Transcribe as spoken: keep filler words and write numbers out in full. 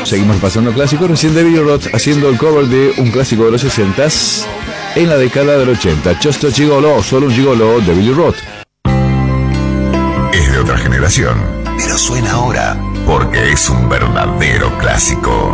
seguimos pasando clásicos. Recién de Billy Roth haciendo el cover de un clásico de los sesentas en la década del ochenta. Just a Gigolo, solo un gigolo de Billy Roth. Es de otra generación, pero suena ahora porque es un verdadero clásico.